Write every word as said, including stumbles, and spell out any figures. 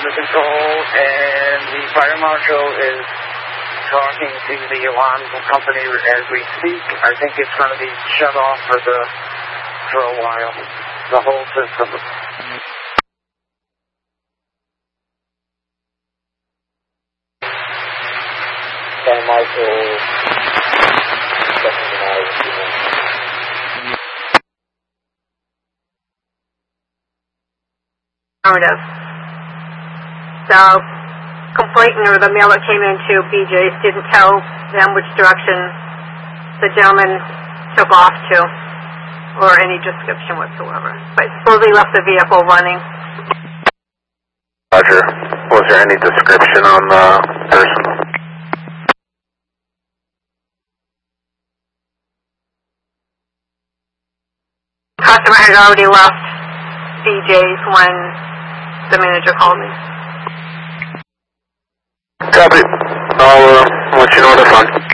under control, and the fire marshal is talking to the alarm company as we speak. I think it's going to be shut off for the for a while, the whole system. Fire marshal. Affirmative. So, complainant or the mail that came into B J's didn't tell them which direction the gentleman took off to, or any description whatsoever. But supposedly left the vehicle running. Roger. Was there any description on the person? Customer had already left B J's when the manager called me. Copy. I'll uh, let you know when it's on.